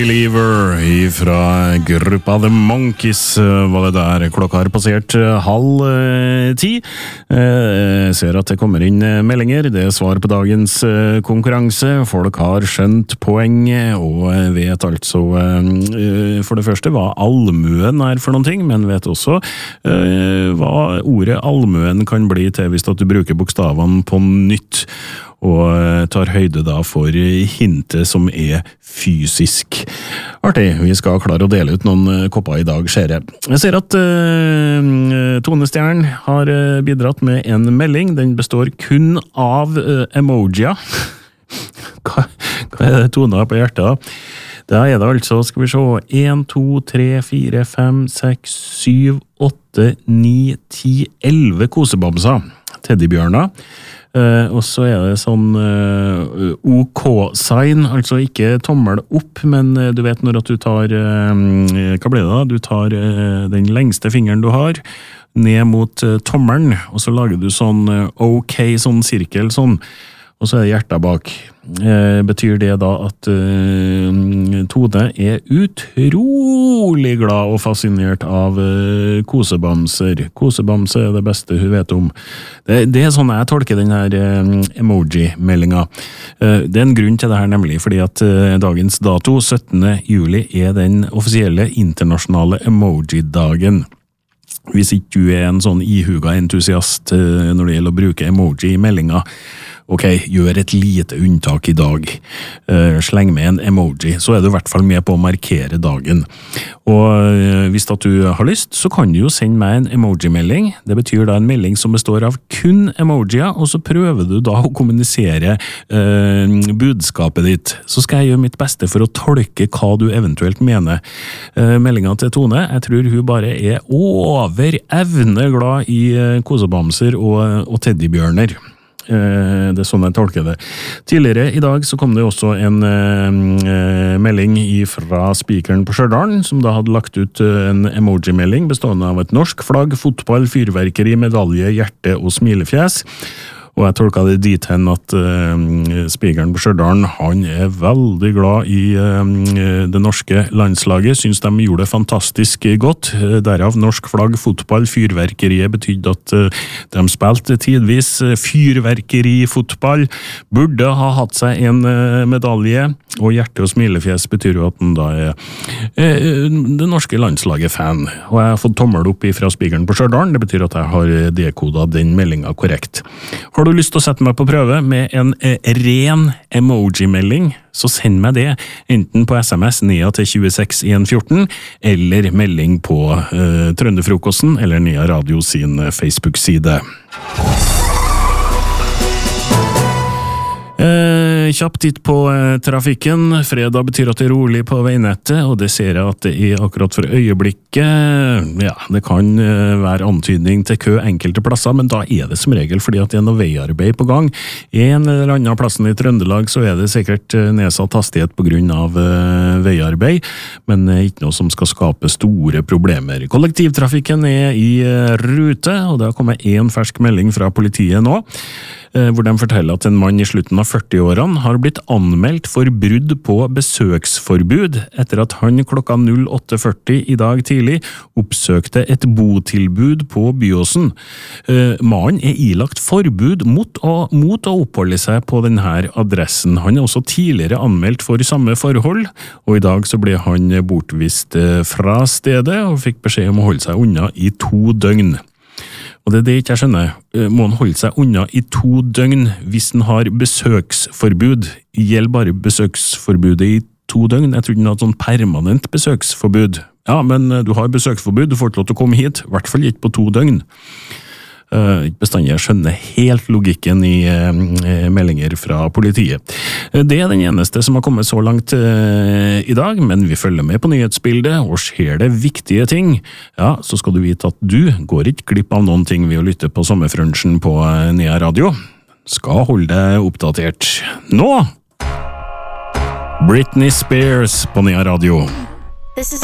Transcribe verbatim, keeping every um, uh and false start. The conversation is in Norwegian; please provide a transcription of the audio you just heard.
Believer fra gruppa The Monkees var det der. Klokka har passert halv eh, ti. Eh, ser at det kommer inn meldinger. Det er svar på dagens eh, konkurranse. Folk har skjønt poenget og vet altså eh, for det første hva allmuen er for noen ting, men vet også eh, hva ordet allmuen kan bli til hvis du bruker bokstavene på nytt. Og tar høyde da for hintet som er fysisk. Artig, vi skal klare å dele ut noen kopper i dag, ser jeg. Jeg ser at uh, Tone Stjern har bidratt med en melding. Den består kun av uh, emojier. hva, hva er det Tone har på hjertet da? Da er det altså, skal vi se, en, to, tre, fire, fem, seks, syv, åtte, ni, ti, elleve kosebamser. Teddybjørner. Uh, og så er det sånn uh, OK-sign, altså ikke tommel opp, men uh, du vet når at du tar, uh, hva blir det da? Du tar uh, den lengste fingeren du har, ned mot uh, tommelen, og så lager du sånn uh, OK, sånn sirkel, sånn, og så er det hjertet bak. Uh, betyr det da at uh, Tone er utrolig glad og fascinert av uh, kosebamser. Kosebamse er det beste hun vet om. Det, det er sånn jeg tolker den her uh, emoji-meldinga. Uh, det er en grunn til det her nemlig, fordi at uh, dagens dato, syttende juli, er den offisielle internasjonale emoji-dagen. Hvis ikke du er en sånn ihuga entusiast uh, når det gjelder å bruke emoji i meldinga, ok, gjør et lite unntak i dag. Uh, sleng med en emoji, så er du i hvert fall med på å markere dagen. Og uh, hvis at du har lyst, så kan du jo sende meg en emoji-melding. Det betyr da en melding som består av kun emojier, og så prøver du da å kommunisere uh, budskapet ditt. Så skal jeg gjøre mitt beste for å tolke hva du eventuelt mener. Uh, meldingen til Tone, jeg tror hun bare er over evne glad i uh, kosebamser og, og teddybjørner. Det er sånn jeg tolker det. Tidligere i dag så kom det også en uh, melding fra spikeren på Stjørdal, som da hadde lagt ut en emoji-melding bestående av et norsk flagg, fotball, fyrverkeri, medalje, hjerte og smilefjes. Og jeg tolket det dit hen at uh, spikeren på Stjørdal, han er veldig glad i uh, det norske landslaget, synes de gjorde det fantastisk godt. Derav norsk flagg, fotball, fyrverkeriet betydde at uh, de spilte tidvis fyrverkeri, fotball, burde ha hatt seg en uh, medalje, og hjerte og smilefjes betyr jo at den da er uh, det norske landslaget-fan. Og jeg har fått tommel opp fra spikeren på Stjørdal, det betyr at jeg har dekodet den meldingen korrekt. Har du lyst til å sette meg på prøve med en eh, ren emoji-melding, så send meg det, enten på sms Nia til tjueseks en fjorten, eller melding på eh, Trønderfrokosten, eller Nia Radio sin Facebook-side. Eh, kjapt titt på eh, trafikken. Fredag betyr at det er rolig på veinettet, og det ser jeg at det er akkurat for øyeblikket. Ja, det kan eh, være antydning til kø enkelte plasser, men da er det som regel fordi at det er noe veiarbeid på gang. En eller annen plassen i Trøndelag så er det sikkert eh, nedsatt hastighet på grunn av eh, veiarbeid, men eh, ikke noe som skal skape store problemer. Kollektivtrafikken er i eh, rute, og det har kommet en fersk melding fra politiet nå, hvor de forteller at en mann i slutten av førti-årene har blitt anmeldt for brudd på besøksforbud etter at han klokka åtte førti i dag tidlig oppsøkte et botilbud på Byåsen. Mannen er ilagt forbud mot å, mot å oppholde seg på denne adressen. Han er også tidligere anmeldt for samme forhold, og i dag så ble han bortvist fra stedet og fikk beskjed om å holde seg unna i to døgn. Og det er det ikke jeg skjønner. Må han holde seg unna i to døgn hvis han har besøksforbud? Gjelder bare besøksforbudet i to døgn? Jeg tror ikke han har et sånn permanent besøksforbud. Ja, men du har besøksforbud, du får ikke lov til å komme hit, i hvert fall ikke på to døgn. Uh, ikke bestandig jeg skjønner helt logikken i uh, meldinger fra politiet. Uh, det er den eneste som har kommet så langt uh, i dag, men vi følger med på nyhetsbildet, og skjer det viktige ting, ja, så skal du vite at du går ikke glipp av noen ting ved å lytte på sommerfrunchen på uh, Nia Radio. Skal holde deg oppdatert. Nå! Britney Spears på Nia Radio.